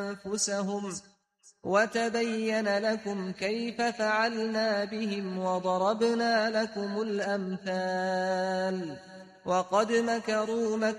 أنفسهم وتبين لكم كيف فعلنا بهم وضربنا لكم الأمثال وقد مكروا